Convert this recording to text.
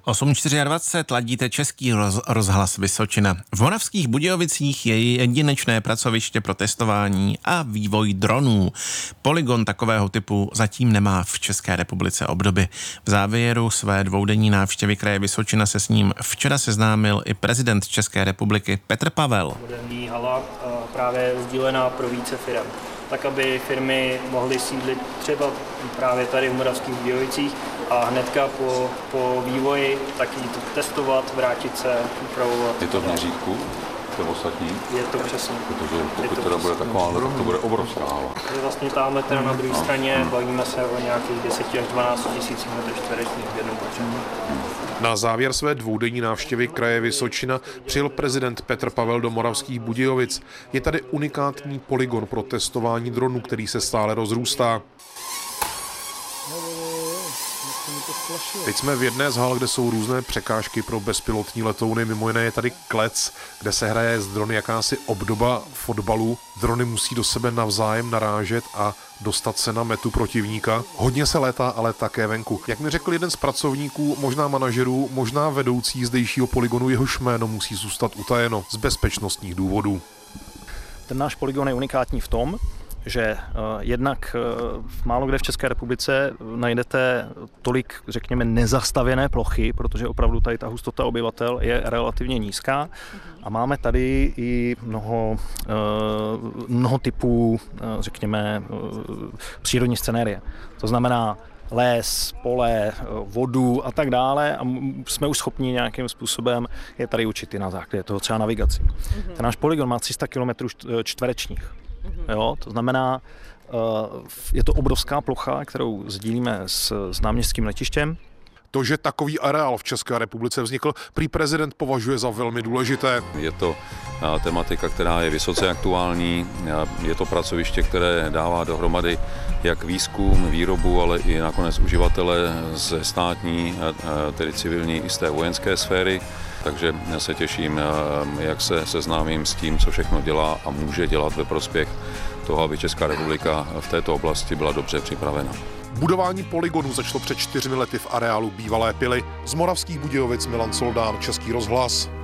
8.24 ladíte Český rozhlas Vysočina. V Moravských Budějovicích je jedinečné pracoviště pro testování a vývoj dronů. Polygon takového typu zatím nemá v České republice obdoby. V závěru své dvoudenní návštěvy kraje Vysočina se s ním včera seznámil i prezident České republiky Petr Pavel. Moderní hala právě sdílená pro více firem, tak aby firmy mohly sídlit třeba právě tady v Moravských Budějovicích a hnedka po vývoji tak jít testovat, vrátit se, upravovat. Je to v měřítku? To ostatní? Je to přesně. Protože pokud teda bude taková, tak to bude obrovská hala. Vlastně tamhle teda na druhé straně bavíme se o nějakých 10 až 12 tisíc metrů čtverečních v jednom potřebu. Na závěr své dvoudenní návštěvy kraje Vysočina přijel prezident Petr Pavel do Moravských Budějovic. Je tady unikátní polygon pro testování dronů, který se stále rozrůstá. Teď jsme v jedné z hal, kde jsou různé překážky pro bezpilotní letouny. Mimo jiné je tady klec, kde se hraje s drony jakási obdoba fotbalu. Drony musí do sebe navzájem narážet a dostat se na metu protivníka. Hodně se létá, ale také venku. Jak mi řekl jeden z pracovníků, možná manažerů, možná vedoucí zdejšího polygonu, jehož jméno musí zůstat utajeno z bezpečnostních důvodů. Ten náš polygon je unikátní v tom, že jednak málo kde v České republice najdete tolik, řekněme, nezastavěné plochy, protože opravdu tady ta hustota obyvatel je relativně nízká a máme tady i mnoho typů, řekněme, přírodní scenérie. To znamená les, pole, vodu a tak dále a jsme už schopni nějakým způsobem je tady učit i na základě toho třeba navigaci. Ten náš polygon má 300 km čtverečních. Jo, to znamená, je to obrovská plocha, kterou sdílíme s náměstským letištěm. To, že takový areál v České republice vznikl, prý prezident považuje za velmi důležité. Je to tematika, která je vysoce aktuální. Je to pracoviště, které dává dohromady jak výzkum, výrobu, ale i nakonec uživatele ze státní, tedy civilní i z té vojenské sféry. Takže se těším, jak se seznámím s tím, co všechno dělá a může dělat ve prospěch toho, aby Česká republika v této oblasti byla dobře připravena. Budování polygonu začalo před 4 lety v areálu bývalé pily. Z Moravských Budějovic Milan Soldán, Český rozhlas.